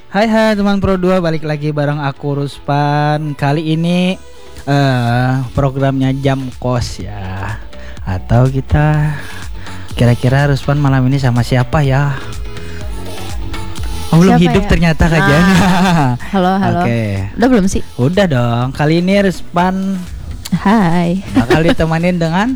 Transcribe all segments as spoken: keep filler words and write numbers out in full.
Hai hai teman Pro dua, balik lagi bareng aku Ruspan. Kali ini uh, programnya Jam Kos ya. Atau kita kira-kira Ruspan malam ini sama siapa ya? Oh, belum Siapa hidup ya? ternyata kajian. Ah. Halo halo. Oke. Udah belum sih? Udah dong. Kali ini Ruspan Hai. bakal ditemanin dengan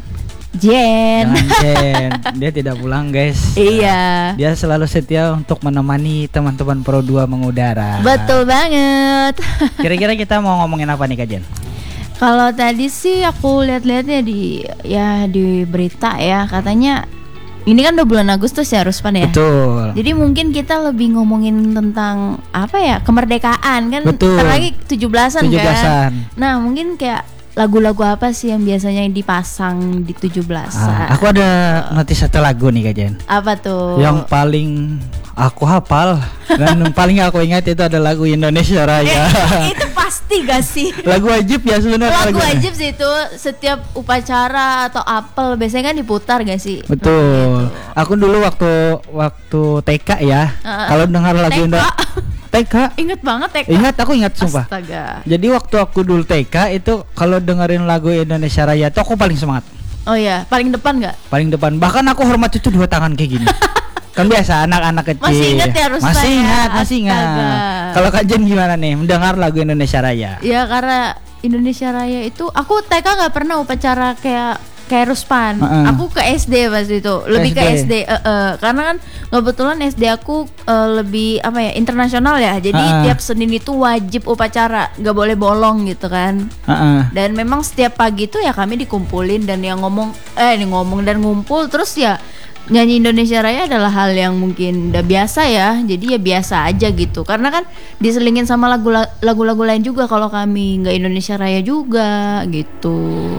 Jen. dengan Jen. Dia tidak pulang guys. Iya. Dia selalu setia untuk menemani teman-teman Pro dua mengudara. Betul banget. Kira-kira kita mau ngomongin apa nih Kak Jen? Kalau tadi sih aku lihat-lihatnya di ya di berita ya, katanya ini kan udah bulan Agustus ya Ruspan ya. Betul. Jadi mungkin kita lebih ngomongin tentang apa ya, kemerdekaan kan. Betul. Ntar lagi tujuh belasan tujuh belasan kan. Nah mungkin kayak lagu-lagu apa sih yang biasanya dipasang di tujuh belasan? Ah, aku ada ngerti satu lagu nih Kak Jen. Apa tuh? Yang paling aku hafal dan yang paling aku ingat itu ada lagu Indonesia Raya. Eh, itu pasti gak sih? Lagu wajib ya sebenarnya. Lagu wajib sih itu, setiap upacara atau apel biasanya kan diputar gak sih? Betul. Gitu. Aku dulu waktu waktu T K ya, Uh, kalau dengar lagu T K. Indonesia T K. Ingat banget T K. Ingat, aku ingat sumpah. Astaga. Jadi waktu aku dulu T K itu kalau dengerin lagu Indonesia Raya itu aku paling semangat. Oh iya, paling depan gak? Paling depan. Bahkan aku hormat itu dua tangan kayak gini. Kan biasa anak-anak kecil. Masih ingat ya Ruspan? Masih ya? ingat, masih ingat. Astaga. Kalau Kak Jen gimana nih mendengar lagu Indonesia Raya? Ya karena Indonesia Raya itu aku T K nggak pernah upacara kayak kayak Ruspan. Uh-uh. Aku ke S D pas itu, lebih S D. ke S D. Uh, uh, karena kan kebetulan S D aku uh, lebih apa ya, internasional ya. Jadi Uh-uh. tiap Senin itu wajib upacara, nggak boleh bolong gitu kan. Uh-uh. Dan memang setiap pagi itu ya kami dikumpulin dan yang ngomong eh ini ngomong dan ngumpul terus ya nyanyi Indonesia Raya adalah hal yang mungkin udah biasa ya. Jadi ya biasa aja gitu. Karena kan diselingin sama lagu lagu-lagu lain juga kalau kami nggak Indonesia Raya juga gitu.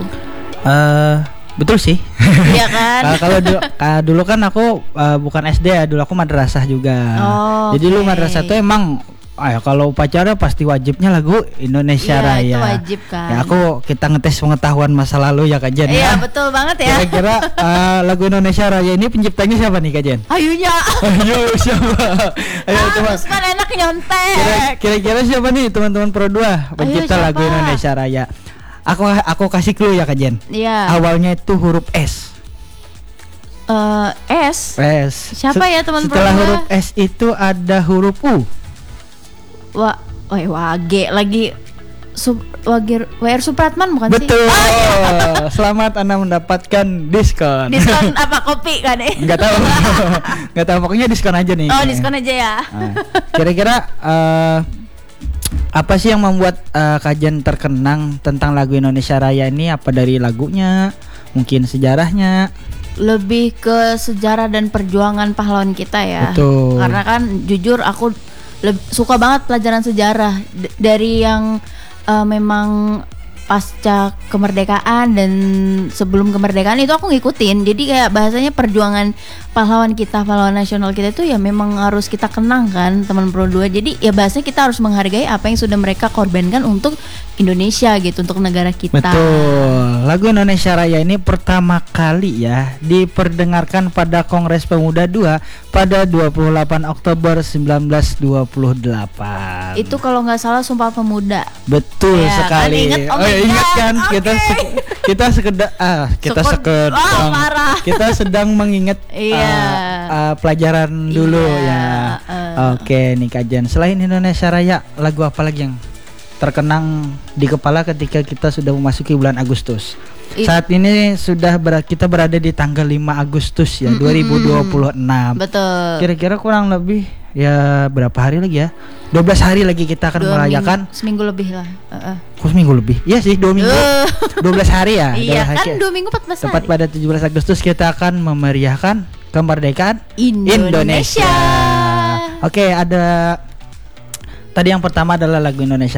Uh, betul sih. Iya kan? Kalau kalau dulu, uh, dulu kan aku uh, bukan S D ya, dulu aku madrasah juga. Oh, Jadi lu oke. madrasah tuh emang ah, kalau upacara pasti wajibnya lagu Indonesia Iya, Raya. itu wajib kan. Ya aku kita ngetes pengetahuan masa lalu ya Kak Jen. Iya ya. betul banget ya. Kira-kira uh, lagu Indonesia Raya ini penciptanya siapa nih Kak Jen? Ayunya. Ayo siapa? Ayo Ah, teman. Ruspan enak nyontek. Kira- Kira-kira siapa nih teman-teman Pro dua pencipta siapa? lagu Indonesia Raya? Aku aku kasih clue ya Kak Jen. Iya. Awalnya itu huruf S. Eh, S. S. Siapa ya, teman Pro Setelah dua? huruf S itu ada huruf U. Wa, wah, wage lagi Sub, Wagir, W R Supratman bukan Betul. sih? Oh, iya. Selamat Anda mendapatkan diskon. Diskon apa kopi kan eh? Enggak tahu. Enggak tahu, pokoknya diskon aja nih. Oh diskon aja ya. Nah, kira-kira uh, apa sih yang membuat uh, kajian terkenang tentang lagu Indonesia Raya ini? Apa dari lagunya? Mungkin sejarahnya? Lebih ke sejarah dan perjuangan pahlawan kita ya. Betul. Karena kan jujur aku leb- suka banget pelajaran sejarah D- dari yang uh, memang pasca kemerdekaan dan sebelum kemerdekaan itu aku ngikutin. Jadi kayak bahasanya perjuangan pahlawan kita, pahlawan nasional kita itu ya memang harus kita kenang kan teman Pro dua. Jadi ya bahasanya kita harus menghargai apa yang sudah mereka korbankan untuk Indonesia gitu, untuk negara kita. Betul. Lagu Indonesia Raya ini pertama kali ya diperdengarkan pada Kongres Pemuda dua pada dua puluh delapan Oktober seribu sembilan ratus dua puluh delapan. Itu kalau nggak salah Sumpah Pemuda. Betul Ya, sekali. kan ingat? Oh Oh, my ya, ingat God. kan Oke. kita se- kita sekedar ah kita Syukur. sekedar Oh, parah. kita sedang mengingat Iya. uh, uh, pelajaran dulu Iya, ya. uh. Oke nih Kak Jen, selain Indonesia Raya, lagu apa lagi yang terkenang di kepala ketika kita sudah memasuki bulan Agustus? It- Saat ini sudah ber- kita berada di tanggal lima Agustus ya, Mm-mm. dua ribu dua puluh enam. Betul. Kira-kira kurang lebih ya berapa hari lagi ya? dua belas hari lagi kita akan Dua merayakan. minggu, seminggu lebih lah. Uh-uh. Kok seminggu lebih? Iya sih, dua minggu. Uh. dua belas hari ya. Iya dua belas kan hari. dua minggu empat belas Tepat hari. pada tujuh belas Agustus kita akan memeriahkan kemerdekaan Indonesia. Oke, ada tadi yang pertama adalah lagu Indonesia